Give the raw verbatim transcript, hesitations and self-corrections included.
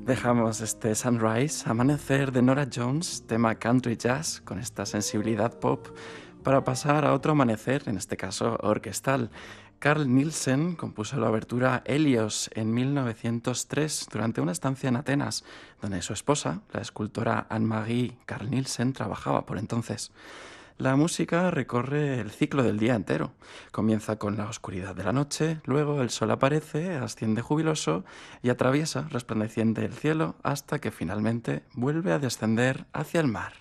Dejamos este Sunrise, Amanecer de Norah Jones, tema country jazz con esta sensibilidad pop, para pasar a otro amanecer, en este caso orquestal. Carl Nielsen compuso la obertura Helios en mil novecientos tres durante una estancia en Atenas, donde su esposa, la escultora Anne-Marie Carl Nielsen, trabajaba por entonces. La música recorre el ciclo del día entero. Comienza con la oscuridad de la noche, luego el sol aparece, asciende jubiloso y atraviesa resplandeciente el cielo hasta que finalmente vuelve a descender hacia el mar.